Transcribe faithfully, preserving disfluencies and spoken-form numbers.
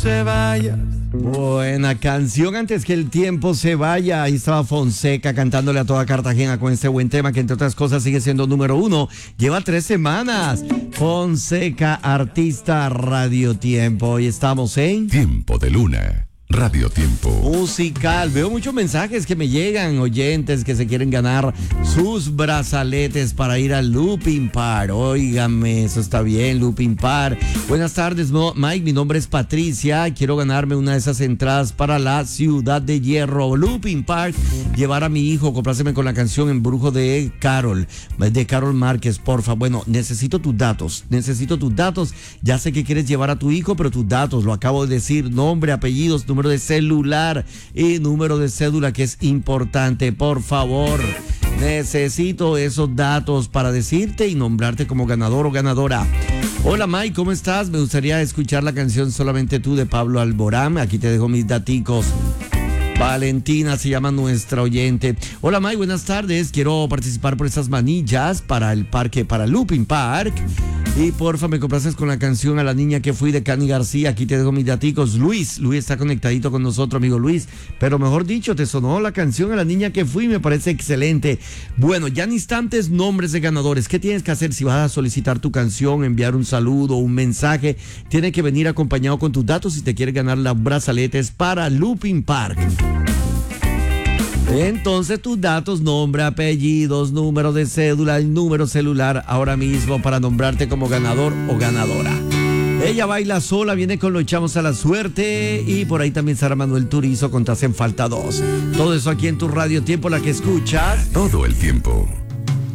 se vaya. Buena canción antes que el tiempo se vaya. Ahí estaba Fonseca cantándole a toda Cartagena con este buen tema que entre otras cosas sigue siendo número uno. Lleva tres semanas. Fonseca, artista Radio Tiempo. Hoy estamos en Tiempo de Luna, Radio Tiempo. Musical. Veo muchos mensajes que me llegan, oyentes que se quieren ganar sus brazaletes para ir al Looping Park. Óigame, eso está bien, Looping Park. Buenas tardes, Mike. Mi nombre es Patricia. Quiero ganarme una de esas entradas para la Ciudad de Hierro. Looping Park. Llevar a mi hijo, comprárseme con la canción Embrujo de Carol, de Carol Márquez, porfa. Bueno, necesito tus datos. Necesito tus datos. Ya sé que quieres llevar a tu hijo, pero tus datos, lo acabo de decir. Nombre, apellidos, número de celular y número de cédula, que es importante, por favor. Necesito esos datos para decirte y nombrarte como ganador o ganadora. Hola Mike, ¿cómo estás? Me gustaría escuchar la canción Solamente Tú de Pablo Alborán. Aquí te dejo mis daticos. Valentina se llama nuestra oyente. Hola Mike, buenas tardes. Quiero participar por estas manillas para el parque, para Looping Park. Y porfa, me complaces con la canción A la niña que fui de Cani García. Aquí te dejo mis daticos. Luis, Luis está conectadito con nosotros, amigo Luis. Pero mejor dicho, te sonó la canción A la niña que fui, me parece excelente. Bueno, ya en instantes, nombres de ganadores. ¿Qué tienes que hacer si vas a solicitar tu canción, enviar un saludo, un mensaje? Tiene que venir acompañado con tus datos si te quieres ganar las brazaletes para Looping Park. Entonces tus datos, nombre, apellidos, número de cédula, el número celular ahora mismo para nombrarte como ganador o ganadora. Ella baila sola, viene con Lo echamos a la suerte y por ahí también Sara Manuel Turizo con Te hacen falta dos. Todo eso aquí en tu Radio Tiempo, la que escuchas todo el tiempo.